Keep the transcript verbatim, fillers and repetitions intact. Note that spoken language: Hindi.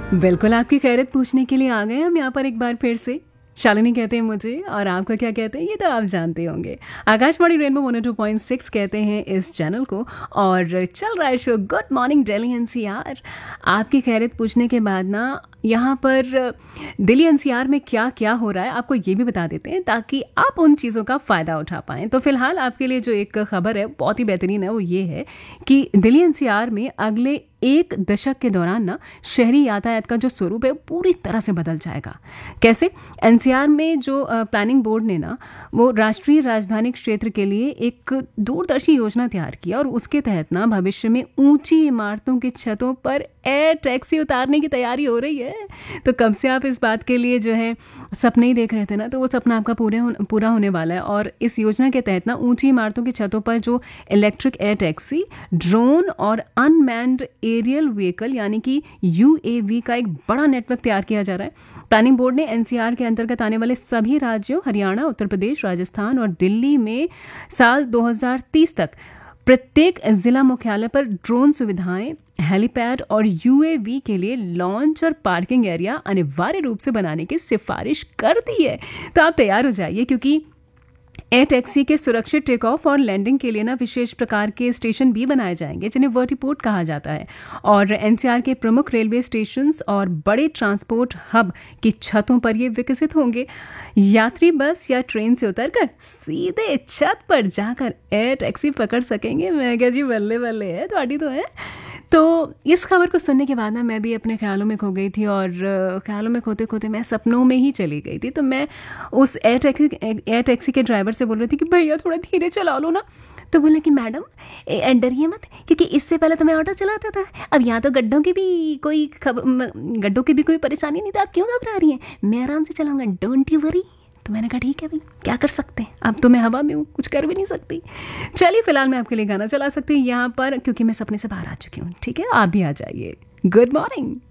बिल्कुल आपकी खैरियत पूछने के लिए आ गए हम यहाँ पर एक बार फिर से। शालिनी कहते हैं मुझे, और आपका क्या कहते हैं ये तो आप जानते होंगे। Akashvani rainbow one O two point six कहते हैं इस चैनल को, और चल रहा है show good morning Delhi NCR. आपकी खैरियत पूछने के बाद ना यहाँ पर दिल्ली एनसीआर में क्या क्या हो रहा है आपको ये भी बता देते हैं, ताकि आप उन चीज़ों का फ़ायदा उठा पाएँ। तो फिलहाल आपके लिए जो एक खबर है बहुत ही बेहतरीन है, वो ये है कि दिल्ली एनसीआर में अगले एक दशक के दौरान ना शहरी यातायात का जो स्वरूप है पूरी तरह से बदल जाएगा। कैसे? एनसीआर में जो प्लानिंग बोर्ड ने ना वो राष्ट्रीय राजधानी क्षेत्र के लिए एक दूरदर्शी योजना तैयार की, और उसके तहत ना भविष्य में ऊंची इमारतों की छतों पर एयर टैक्सी उतारने की तैयारी हो रही है। तो कब से आप इस बात के लिए जो है सपने ही देख रहे थे ना, तो वो सपना आपका पूरे हो, पूरा होने वाला है। और इस योजना के तहत ना ऊंची इमारतों की छतों पर जो इलेक्ट्रिक एयर टैक्सी, ड्रोन और अनमैन्ड एरियल व्हीकल यानी कि यूएवी का एक बड़ा नेटवर्क तैयार किया जा रहा है। प्लानिंग बोर्ड ने एनसीआर के अंतर्गत आने वाले सभी राज्यों हरियाणा, उत्तर प्रदेश, राजस्थान और दिल्ली में साल दो हज़ार तीस तक प्रत्येक जिला मुख्यालय पर ड्रोन सुविधाएं, हेलीपैड और यूएवी के लिए लॉन्च और पार्किंग एरिया अनिवार्य रूप से बनाने की सिफारिश कर दी है। तो आप तैयार हो जाइए, क्योंकि एयर टैक्सी के सुरक्षित टेक ऑफ और लैंडिंग के लिए ना विशेष प्रकार के स्टेशन भी बनाए जाएंगे, जिन्हें वर्टिपोर्ट कहा जाता है। और एनसीआर के प्रमुख रेलवे स्टेशंस और बड़े ट्रांसपोर्ट हब की छतों पर ये विकसित होंगे। यात्री बस या ट्रेन से उतरकर सीधे छत पर जाकर एयर टैक्सी पकड़ सकेंगे। मैं क्या जी, बल्ले बल्ले है थोड़ी तो है। तो इस खबर को सुनने के बाद ना मैं भी अपने ख्यालों में खो गई थी, और ख्यालों में खोते खोते मैं सपनों में ही चली गई थी। तो मैं उस एयर टैक्सी एयर टैक्सी के ड्राइवर से बोल रही थी कि भैया थोड़ा धीरे चला लो ना। तो बोले कि मैडम डरिए मत, क्योंकि इससे पहले तो मैं ऑटो चलाता था। अब यहाँ तो गड्ढों की भी कोई गड्ढों की भी कोई परेशानी नहीं, तो आप क्यों घबरा रही हैं? मैं आराम से चलाऊंगा, डोंट यू वरी। तो मैंने कहा ठीक है भाई, क्या कर सकते हैं, अब तो मैं हवा में हूँ, कुछ कर भी नहीं सकती। चलिए फिलहाल मैं आपके लिए गाना चला सकती हूँ यहाँ पर, क्योंकि मैं सपने से बाहर आ चुकी हूँ। ठीक है, आप भी आ जाइए। Good morning.